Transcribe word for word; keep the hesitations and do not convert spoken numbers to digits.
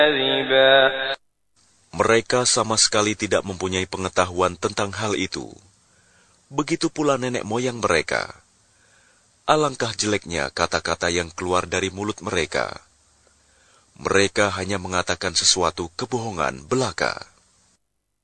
Mereka sama sekali tidak mempunyai pengetahuan tentang hal itu. Begitu pula nenek moyang mereka. Alangkah jeleknya kata-kata yang keluar dari mulut mereka. Mereka hanya mengatakan sesuatu kebohongan belaka.